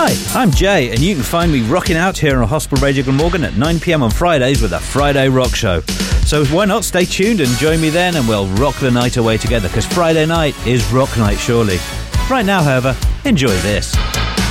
Hi, I'm Jay, and you can find me rocking out here on Hospital Radio Glamorgan at 9 p.m. on Fridays with a Friday Rock Show. So why not stay tuned and join me then, and we'll rock the night away together, because Friday night is rock night, surely. Right now, however, enjoy this.